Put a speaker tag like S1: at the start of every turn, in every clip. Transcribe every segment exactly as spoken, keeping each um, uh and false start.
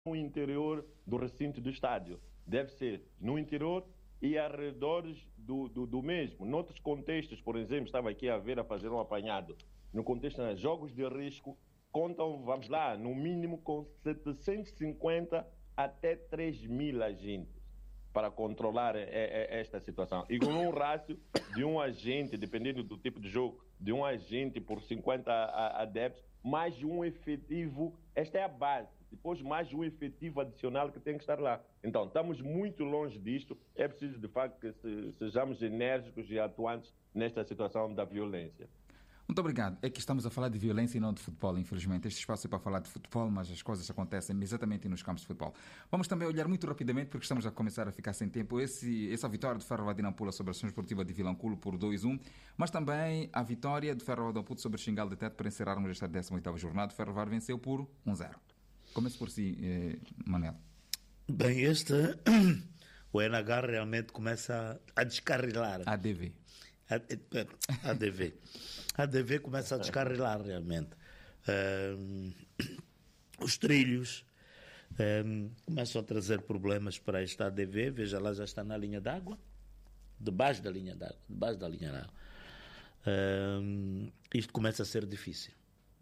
S1: no interior do recinto do estádio. Deve ser no interior e arredores do, do, do mesmo. Noutros contextos, por exemplo, estava aqui a ver, a fazer um apanhado. No contexto de jogos de risco, contam, vamos lá, no mínimo com setecentos e cinquenta até três mil agentes para controlar esta situação. E com um rácio de um agente, dependendo do tipo de jogo, de um agente por cinquenta adeptos, mais de um efetivo, esta é a base. Depois mais um efetivo adicional que tem que estar lá. Então, estamos muito longe disto. É preciso, de facto, que sejamos enérgicos e atuantes nesta situação da violência.
S2: Muito obrigado. É que estamos a falar de violência e não de futebol, infelizmente. Este espaço é para falar de futebol, mas as coisas acontecem exatamente nos campos de futebol. Vamos também olhar muito rapidamente, porque estamos a começar a ficar sem tempo, esse, essa vitória do Ferroviário de Nampula sobre a Associação Esportiva de Vilanculo por dois a um, mas também a vitória do Ferroviário de Maputo sobre o Xingal de Tete para encerrarmos esta décima oitava jornada. O Ferroviário venceu por um a zero. Comece por si, eh, Manuel.
S3: Bem, este... o N H realmente começa a descarrilar.
S2: A D V.
S3: A D V. A D V começa a descarrilar realmente. Um, os trilhos um, começam a trazer problemas para esta A D V. Veja lá, já está na linha d'água, debaixo da linha d'água, debaixo da linha d'água. Um, isto começa a ser difícil.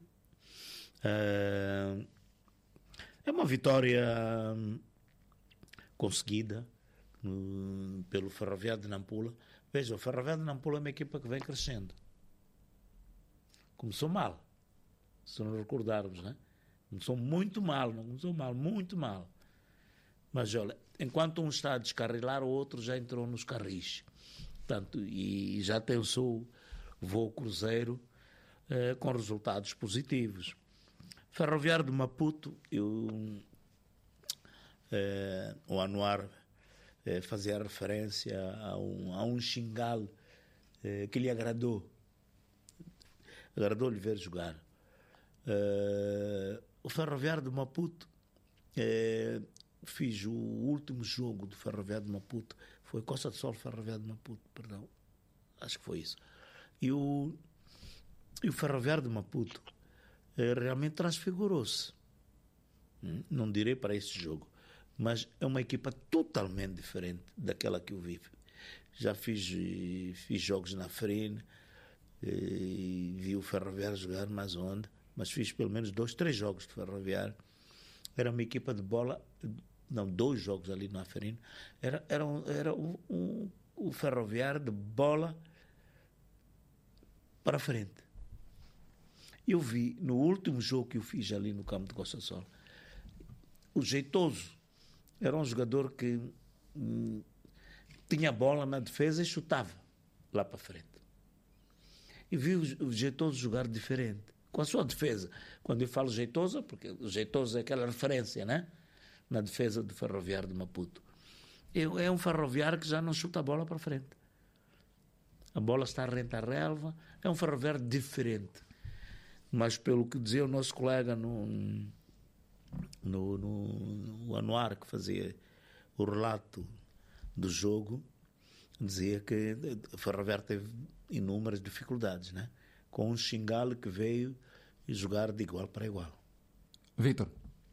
S3: Um, é uma vitória um, conseguida um, pelo Ferroviário de Nampula. Veja, o Ferroviário de Nampula é uma equipa que vem crescendo. Começou mal, se não recordarmos, né? Começou muito mal, não começou mal, muito mal. Mas olha, enquanto um está a descarrilar, o outro já entrou nos carris. Portanto, e já tem o seu voo cruzeiro eh, com resultados positivos. Ferroviário de Maputo, eu, eh, o Anuar eh, fazia referência a um, a um Xingal eh, que lhe agradou. Agradou-lhe ver jogar. Uh, o Ferroviário de Maputo, uh, fiz o último jogo do Ferroviário de Maputo, foi Costa do Sol Ferroviário de Maputo, perdão, acho que foi isso. E o, e o Ferroviário de Maputo uh, realmente transfigurou-se. Hum, não direi para esse jogo, mas é uma equipa totalmente diferente daquela que eu vi. Já fiz, fiz jogos na Frene, e vi o Ferroviário jogar mais onde, mas fiz pelo menos dois, três jogos de Ferroviário. Era uma equipa de bola, não, dois jogos ali na Ferino. Era, era, um, era um, um, um Ferroviário de bola para frente. Eu vi no último jogo que eu fiz ali no campo de Costa Sol, o Jeitoso era um jogador que hum, tinha bola na defesa e chutava lá para frente. E vi o Jeitoso jogar diferente, com a sua defesa. Quando eu falo Jeitoso, porque o Jeitoso é aquela referência, né? Na defesa do Ferroviário de Maputo. Eu, é um Ferroviário que já não chuta a bola para frente. A bola está rente à relva. É um Ferroviário diferente. Mas pelo que dizia o nosso colega no, no, no, no Anuar, que fazia o relato do jogo, dizia que o Ferroviário teve inúmeras dificuldades, né? Com um Xingal que veio jogar de igual para igual.
S2: Vítor.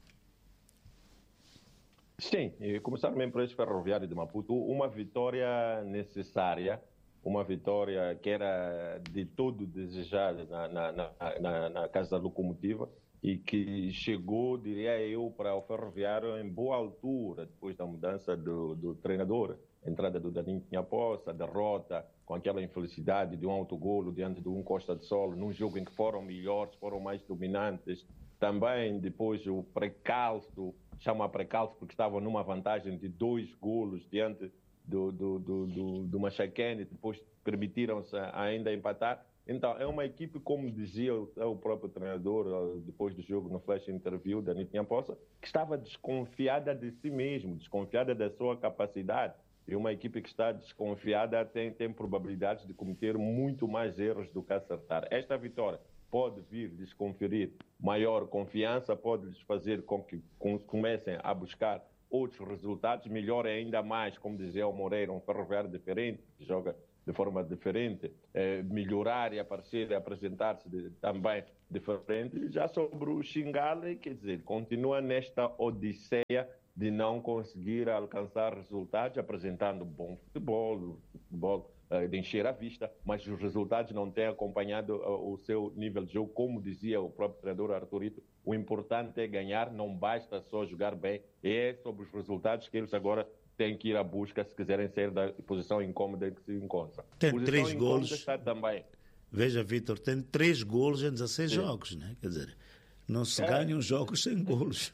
S1: Sim, e começar mesmo por este Ferroviário de Maputo, uma vitória necessária, uma vitória que era de todo desejada na, na, na, na, na Casa da Locomotiva e que chegou, diria eu, para o Ferroviário em boa altura, depois da mudança do, do treinador. A entrada do Daninho Tinhapoça, a derrota com aquela infelicidade de um autogolo diante de um Costa de Sol, num jogo em que foram melhores, foram mais dominantes. Também depois o precalço, chama precalço porque estavam numa vantagem de dois golos diante do, do, do, do, do Machaquene, depois permitiram-se ainda empatar. Então, é uma equipe, como dizia o, o próprio treinador depois do jogo no Flash Interview, Daninho Tinhapoça, que estava desconfiada de si mesmo, desconfiada da sua capacidade. E uma equipe que está desconfiada tem, tem probabilidades de cometer muito mais erros do que acertar. Esta vitória pode vir lhes conferir maior confiança, pode lhes fazer com que com, comecem a buscar outros resultados, melhor ainda mais, como dizia o Moreira, um Ferroviário diferente, que joga de forma diferente, eh, melhorar e aparecer e apresentar-se de, também diferente. Já sobre o Xingale, quer dizer, continua nesta odisseia de não conseguir alcançar resultados, apresentando bom futebol, futebol uh, de encher a vista, mas os resultados não têm acompanhado uh, o seu nível de jogo. Como dizia o próprio treinador Arturito, o importante é ganhar, não basta só jogar bem, é sobre os resultados que eles agora têm que ir à busca se quiserem sair da posição incômoda que se encontram.
S3: Tem
S1: posição
S3: três golos.
S1: Está também.
S3: Veja, Vitor, tem três golos em dezesseis Sim. jogos, né? Quer dizer, não se é. ganham jogos sem golos.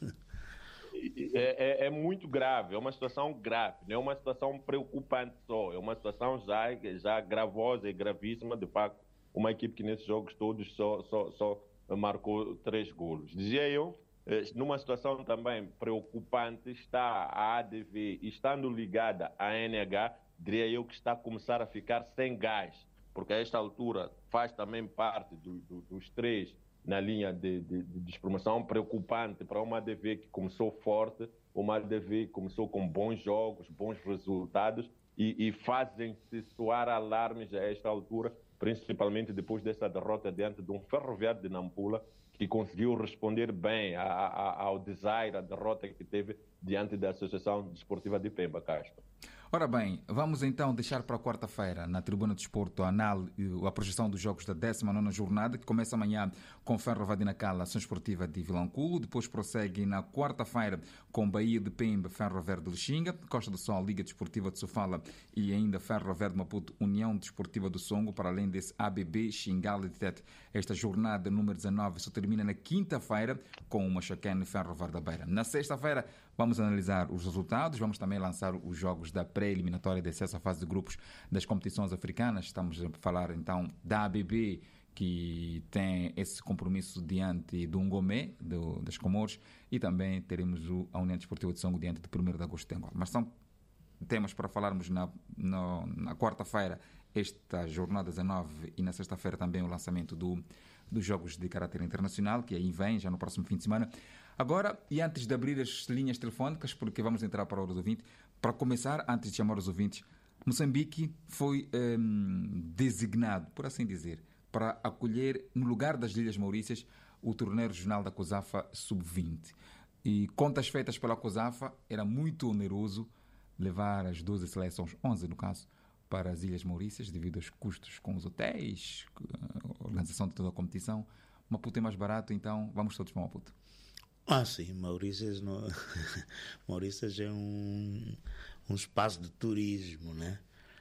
S1: É, é, é muito grave, é uma situação grave, não é uma situação preocupante só, é uma situação já, já gravosa e gravíssima, de facto, uma equipe que nesses jogos todos só, só, só marcou três golos. Dizia eu, numa situação também preocupante, está a A D V, estando ligada à N H, diria eu que está a começar a ficar sem gás, porque a esta altura faz também parte do, do, dos três na linha de, de, de despromoção, preocupante para uma A D V que começou forte, uma A D V que começou com bons jogos, bons resultados e, e fazem-se soar alarmes a esta altura, principalmente depois dessa derrota diante de um Ferroviário de Nampula que conseguiu responder bem a, a, ao desire, a derrota que teve diante da Associação Desportiva de Pemba, Castro.
S2: Ora bem, vamos então deixar para quarta-feira, na Tribuna de Desporto, a, anal, a projeção dos jogos da décima nona jornada, que começa amanhã com Ferroviário de Nacala, Ação Esportiva de Vilanculo, depois prossegue na quarta-feira com Bahia de Pemba, Ferroviário de Lixinga, Costa do Sol, Liga Desportiva de Sofala e ainda Ferroviário de Maputo, União Desportiva do Songo, para além desse A B B, Xingale de Tete. Esta jornada número dezanove só termina na quinta-feira com o Machaquene Ferroviário da Beira. Na sexta-feira vamos analisar os resultados, vamos também lançar os jogos da pré-eliminatória de acesso à fase de grupos das competições africanas. Estamos a falar então da A B B, que tem esse compromisso diante do Ngomé, do, das Comores, e também teremos o, a União Desportiva de Songo diante de primeiro de agosto de Angola. Mas são temas para falarmos na, na, na quarta-feira, esta jornada dezanove, e na sexta-feira também o lançamento do, dos jogos de caráter internacional, que aí vem já no próximo fim de semana. Agora, e antes de abrir as linhas telefónicas, porque vamos entrar para a hora dos ouvintes, para começar, antes de chamar os ouvintes, Moçambique foi hum, designado, por assim dizer, para acolher, no lugar das Ilhas Maurícias, o torneio regional da COSAFA sub vinte. E contas feitas pela COSAFA, era muito oneroso levar as doze seleções, onze no caso, para as Ilhas Maurícias, devido aos custos com os hotéis, a organização de toda a competição. Maputo é mais barato, então vamos todos para Maputo.
S3: Ah, sim, Maurícias, não... Maurícias é um, um espaço de turismo, né?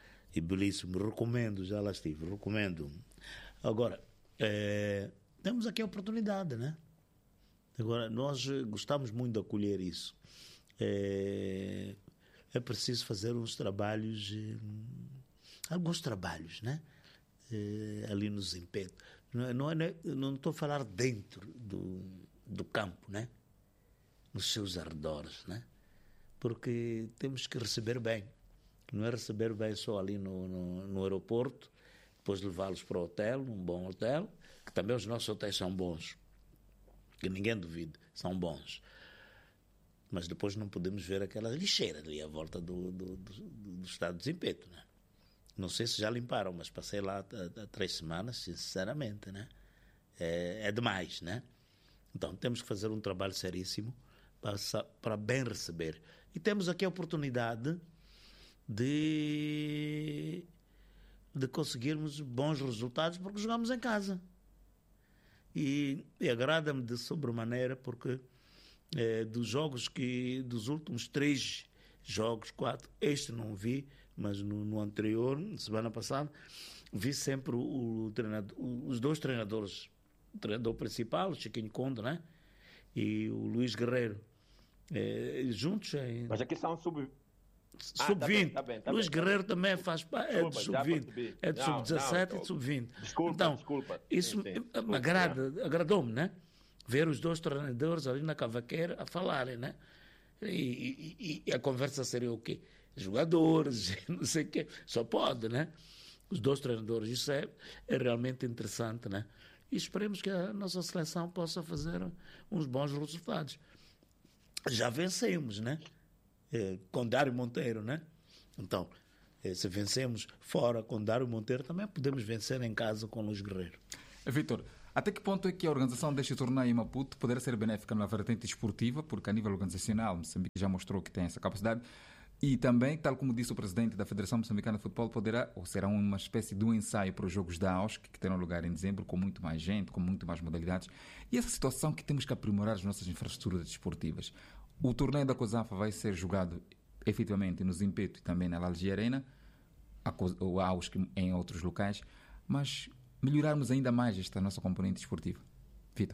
S3: E belíssimo, recomendo, já lá estive, recomendo. Agora, é, temos aqui a oportunidade, né? Agora, nós gostamos muito de acolher isso. É, é preciso fazer uns trabalhos, alguns trabalhos, né? É, ali no Zimpeto. Não, não, é, não estou a falar dentro do, do campo, né? Nos seus arredores, né? Porque temos que receber bem. Não é receber bem só ali no, no, no aeroporto, depois levá-los para o hotel, um bom hotel, que também os nossos hotéis são bons, que ninguém duvide, são bons. Mas depois não podemos ver aquela lixeira ali à volta do, do, do, do estado de Zimpeto, né? Não sei se já limparam, mas passei lá há, há três semanas, sinceramente, né? É, é demais, né? Então temos que fazer um trabalho seríssimo para, para bem receber. E temos aqui a oportunidade de, de conseguirmos bons resultados, porque jogamos em casa. E, e agrada-me de sobremaneira, porque é, dos jogos que, dos últimos três jogos, quatro, este não vi, mas no, no anterior, semana passada, vi sempre o, o treinador, os dois treinadores, o treinador principal, o Chiquinho Conde, né? E o Luís Guerreiro, é, juntos em...
S1: Mas aqui são sub...
S3: sub vinte. Ah, tá tá Luís tá Guerreiro também faz parte, é de sub vinte, é de sub dezassete e de sub vinte.
S1: Desculpa,
S3: então,
S1: desculpa.
S3: Isso
S1: sim, sim, desculpa,
S3: agrada, agradou-me, né? Ver os dois treinadores ali na cavaqueira a falarem, né? E, e, e a conversa seria o quê? Jogadores, não sei o quê. Só pode, né? Os dois treinadores. Isso é, é realmente interessante, né? E esperemos que a nossa seleção possa fazer uns bons resultados. Já vencemos, né? É, com Dário Monteiro, né? Então, é, se vencemos fora com Dário Monteiro, também podemos vencer em casa com Luís Guerreiro.
S2: Vítor, Até que ponto é que a organização deste torneio em Maputo poderá ser benéfica na vertente esportiva, porque a nível organizacional Moçambique já mostrou que tem essa capacidade, e também, tal como disse o presidente da Federação Moçambicana de Futebol, poderá, ou será uma espécie de um ensaio para os Jogos da A U S C, que terão lugar em dezembro, com muito mais gente, com muito mais modalidades, e essa situação que temos que aprimorar as nossas infraestruturas desportivas. O torneio da COSAFA vai ser jogado efetivamente no Zimpeto e também na Lalgia Arena, o A U S C em outros locais, mas melhorarmos ainda mais esta nossa componente esportiva. Vitor.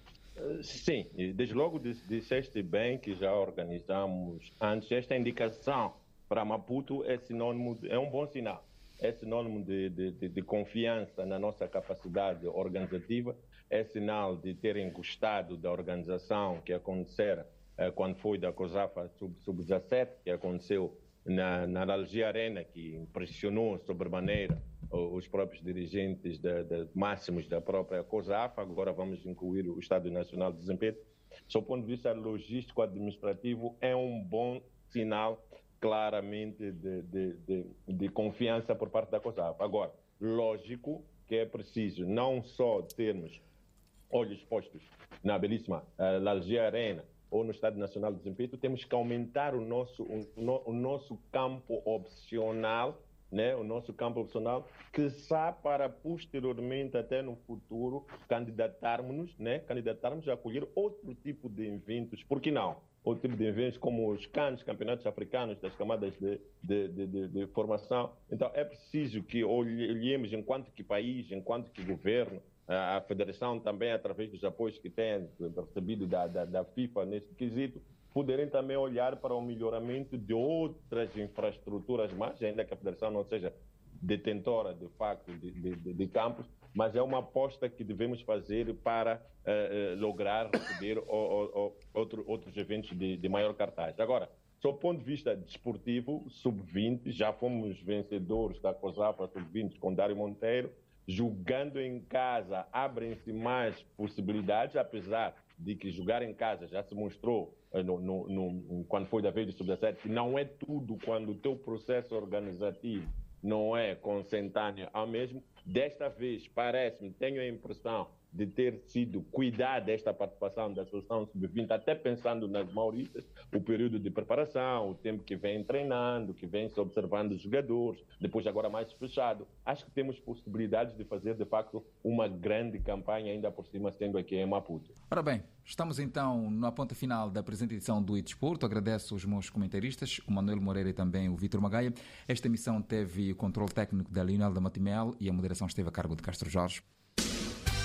S1: Sim, desde logo disseste bem que já organizamos antes. Esta indicação para Maputo é sinônimo, de, é um bom sinal, é sinônimo de, de, de, de confiança na nossa capacidade organizativa, é sinal de terem gostado da organização que acontecera eh, quando foi da COSAFA sub dezassete, que aconteceu na, na Lalgia Arena, que impressionou sobremaneira os próprios dirigentes de, de, máximos da própria COSAFA. Agora vamos incluir o Estádio Nacional de Zimpeto. Do ponto de vista logístico-administrativo, é um bom sinal, claramente, de, de, de, de confiança por parte da COSAFA. Agora, lógico que é preciso não só termos olhos postos na belíssima uh, Lalgia Arena ou no Estádio Nacional de Zimpeto, temos que aumentar o nosso, o, o nosso campo opcional, né, o nosso campo opcional, que quiçá para posteriormente, até no futuro, candidatarmos-nos, né, candidatarmos a acolher outro tipo de eventos, por que não? Outro tipo de eventos como os C A Ns, campeonatos africanos das camadas de, de, de, de, de formação. Então é preciso que olhemos, enquanto que país, enquanto que governo, a Federação também, através dos apoios que tem recebido da, da, da FIFA nesse quesito, poderem também olhar para o melhoramento de outras infraestruturas, mais ainda que a Federação não seja detentora, de facto, de, de, de campos, mas é uma aposta que devemos fazer para uh, lograr receber o, o, o, outro, outros eventos de, de maior cartaz. Agora, do ponto de vista desportivo, sub vinte, já fomos vencedores da COSAFA sub vinte com Dário Monteiro. Jogando em casa, abrem-se mais possibilidades, apesar de que jogar em casa já se mostrou, no, no, no, quando foi da vez do sub dezassete, que não é tudo quando o teu processo organizativo não é consentâneo ao mesmo. Desta vez, parece-me, tenho a impressão de ter sido cuidar desta participação da seleção sub vinte, até pensando nas Maurícias, o período de preparação, o tempo que vem treinando, que vem se observando os jogadores, depois agora mais fechado. Acho que temos possibilidades de fazer, de facto, uma grande campanha, ainda por cima, sendo aqui em Maputo.
S2: Ora bem, estamos então na ponta final da presente edição do iDesporto. Agradeço os meus comentaristas, o Manuel Moreira e também o Vítor Magaia. Esta emissão teve o controle técnico da Leonel da Matimel e a moderação esteve a cargo de Castro Jorge.